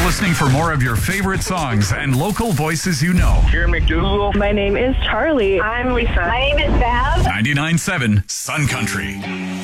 listening for more of your favorite songs and local voices you know. Jerry McDougal. My name is Charlie. I'm Lisa. My name is Bev. 99.7 Sun Country.